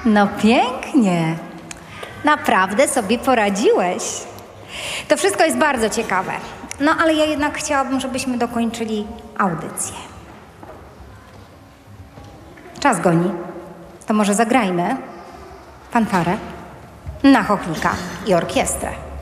No pięknie. Naprawdę sobie poradziłeś. To wszystko jest bardzo ciekawe. No ale ja jednak chciałabym, żebyśmy dokończyli audycję. Czas goni. To może zagrajmy fanfarę na chochlika i orkiestrę.